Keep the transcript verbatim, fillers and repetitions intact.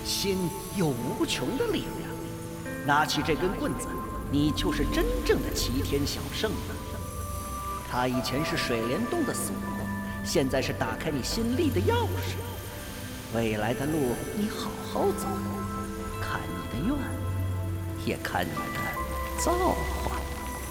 心有无穷的力量。拿起这根棍子，你就是真正的齐天小圣了。它以前是水帘洞的锁，现在是打开你心里的钥匙。未来的路你好好走，看你的愿，也看你的造化。